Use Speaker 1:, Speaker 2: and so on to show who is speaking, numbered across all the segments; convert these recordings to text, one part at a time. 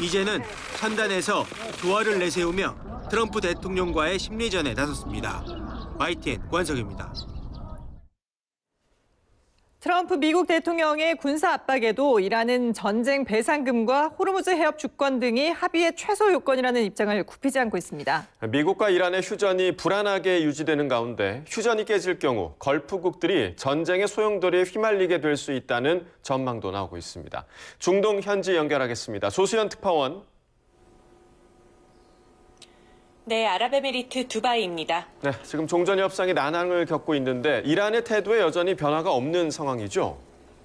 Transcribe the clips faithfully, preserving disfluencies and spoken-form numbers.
Speaker 1: 이제는 천단에서 조화를 내세우며 트럼프 대통령과의 심리전에 나섰습니다. 와이티엔 권석입니다.
Speaker 2: 트럼프 미국 대통령의 군사 압박에도 이란은 전쟁 배상금과 호르무즈 해협 주권 등이 합의의 최소 요건이라는 입장을 굽히지 않고 있습니다.
Speaker 3: 미국과 이란의 휴전이 불안하게 유지되는 가운데 휴전이 깨질 경우 걸프국들이 전쟁의 소용돌이에 휘말리게 될 수 있다는 전망도 나오고 있습니다. 중동 현지 연결하겠습니다. 조수연 특파원.
Speaker 4: 네, 아랍에미리트 두바이입니다.
Speaker 3: 네, 지금 종전 협상이 난항을 겪고 있는데 이란의 태도에 여전히 변화가 없는 상황이죠?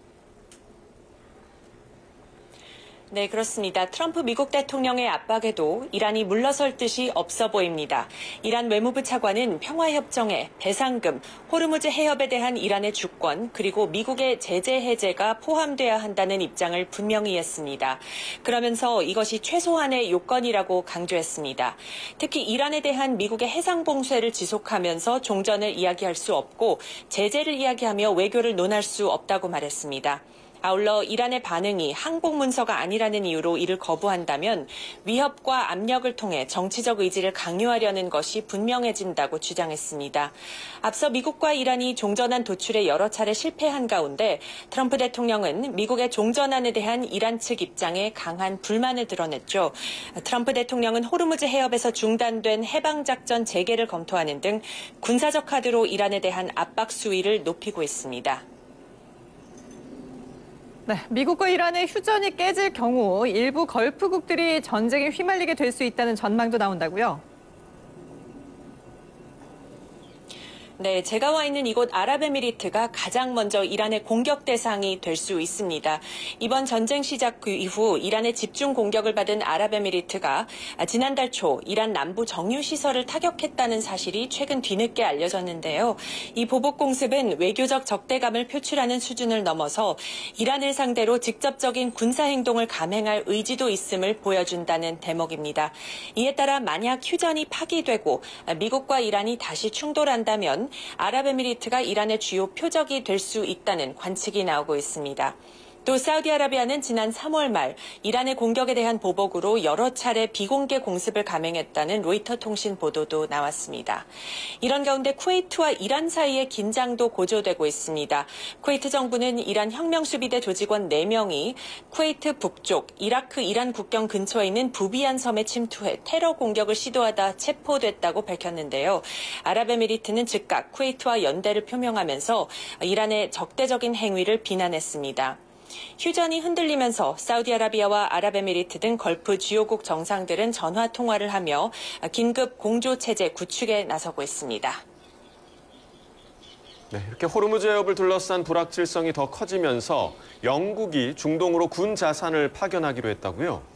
Speaker 4: 네, 그렇습니다. 트럼프 미국 대통령의 압박에도 이란이 물러설 뜻이 없어 보입니다. 이란 외무부 차관은 평화협정에 배상금, 호르무즈 해협에 대한 이란의 주권, 그리고 미국의 제재 해제가 포함돼야 한다는 입장을 분명히 했습니다. 그러면서 이것이 최소한의 요건이라고 강조했습니다. 특히 이란에 대한 미국의 해상 봉쇄를 지속하면서 종전을 이야기할 수 없고 제재를 이야기하며 외교를 논할 수 없다고 말했습니다. 아울러 이란의 반응이 항복 문서가 아니라는 이유로 이를 거부한다면 위협과 압력을 통해 정치적 의지를 강요하려는 것이 분명해진다고 주장했습니다. 앞서 미국과 이란이 종전안 도출에 여러 차례 실패한 가운데 트럼프 대통령은 미국의 종전안에 대한 이란 측 입장에 강한 불만을 드러냈죠. 트럼프 대통령은 호르무즈 해협에서 중단된 해방작전 재개를 검토하는 등 군사적 카드로 이란에 대한 압박 수위를 높이고 있습니다.
Speaker 2: 네, 미국과 이란의 휴전이 깨질 경우 일부 걸프국들이 전쟁에 휘말리게 될 수 있다는 전망도 나온다고요?
Speaker 4: 네, 제가 와 있는 이곳 아랍에미리트가 가장 먼저 이란의 공격 대상이 될 수 있습니다. 이번 전쟁 시작 이후 이란의 집중 공격을 받은 아랍에미리트가 지난달 초 이란 남부 정유시설을 타격했다는 사실이 최근 뒤늦게 알려졌는데요. 이 보복 공습은 외교적 적대감을 표출하는 수준을 넘어서 이란을 상대로 직접적인 군사행동을 감행할 의지도 있음을 보여준다는 대목입니다. 이에 따라 만약 휴전이 파기되고 미국과 이란이 다시 충돌한다면 아랍에미리트가 이란의 주요 표적이 될 수 있다는 관측이 나오고 있습니다. 또 사우디아라비아는 지난 삼월 말 이란의 공격에 대한 보복으로 여러 차례 비공개 공습을 감행했다는 로이터 통신 보도도 나왔습니다. 이런 가운데 쿠웨이트와 이란 사이의 긴장도 고조되고 있습니다. 쿠웨이트 정부는 이란 혁명수비대 조직원 네 명이 쿠웨이트 북쪽 이라크 이란 국경 근처에 있는 부비안 섬에 침투해 테러 공격을 시도하다 체포됐다고 밝혔는데요. 아랍에미리트는 즉각 쿠웨이트와 연대를 표명하면서 이란의 적대적인 행위를 비난했습니다. 휴전이 흔들리면서 사우디아라비아와 아랍에미리트 등 걸프 주요국 정상들은 전화 통화를 하며 긴급 공조 체제 구축에 나서고 있습니다.
Speaker 3: 네, 이렇게 호르무즈 해협을 둘러싼 불확실성이 더 커지면서 영국이 중동으로 군 자산을 파견하기로 했다고요?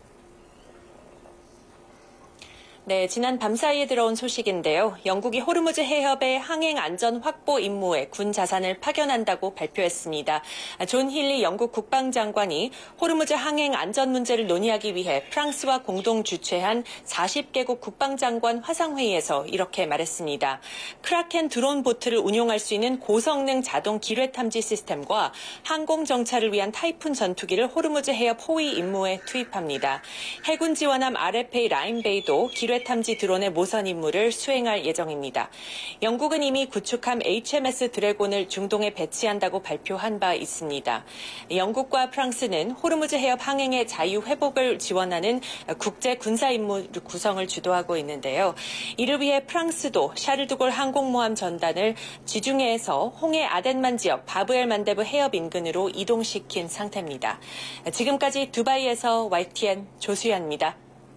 Speaker 4: 네, 지난 밤사이에 들어온 소식인데요. 영국이 호르무즈 해협의 항행 안전 확보 임무에 군 자산을 파견한다고 발표했습니다. 존 힐리 영국 국방장관이 호르무즈 항행 안전 문제를 논의하기 위해 프랑스와 공동 주최한 사십 개국 국방장관 화상회의에서 이렇게 말했습니다. 크라켄 드론 보트를 운용할 수 있는 고성능 자동 기뢰 탐지 시스템과 항공 정찰을 위한 타이푼 전투기를 호르무즈 해협 호위 임무에 투입합니다. 해군 지원함 알에프에이 라인베이도 기뢰 탐지 드론의 모선 임무를 수행할 예정입니다. 영국은 이미 구축함 에이치엠에스 드래곤을 중동에 배치한다고 발표한 바 있습니다. 영국과 프랑스는 호르무즈 해협 항행의 자유 회복을 지원하는 국제 군사 임무 구성을 주도하고 있는데요. 이를 위해 프랑스도 샤를드골 항공모함 전단을 지중해에서 홍해 아덴만 지역 바브엘 만데브 해협 인근으로 이동시킨 상태입니다. 지금까지 두바이에서 와이티엔 조수연입니다.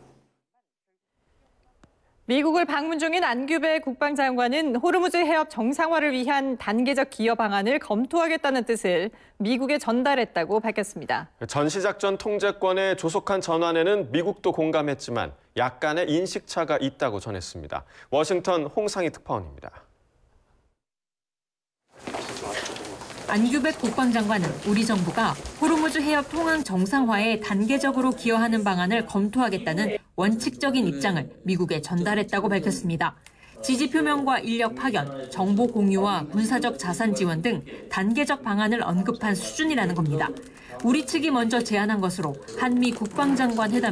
Speaker 2: 미국을 방문 중인 안규베 국방장관은 호르무즈 해협 정상화를 위한 단계적 기여 방안을 검토하겠다는 뜻을 미국에 전달했다고 밝혔습니다.
Speaker 3: 전시작전 통제권의 조속한 전환에는 미국도 공감했지만 약간의 인식차가 있다고 전했습니다. 워싱턴 홍상희 특파원입니다.
Speaker 5: 안규백 국방장관은 우리 정부가 호르무즈 해협 통항 정상화에 단계적으로 기여하는 방안을 검토하겠다는 원칙적인 입장을 미국에 전달했다고 밝혔습니다. 지지 표명과 인력 파견, 정보 공유와 군사적 자산 지원 등 단계적 방안을 언급한 수준이라는 겁니다. 우리 측이 먼저 제안한 것으로 한미 국방장관 회담